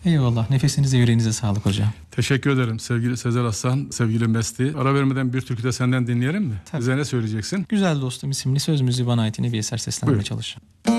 Eyvallah. Nefesinize, yüreğinize sağlık hocam. Teşekkür ederim sevgili Sezer Aslan, sevgili Mesti. Ara vermeden bir türkü de senden dinleyelim mi? Tabii. Bize ne söyleyeceksin? Güzel Dostum isimli sözümüzü bana ait yine bir eser seslendirmeye çalışacağım.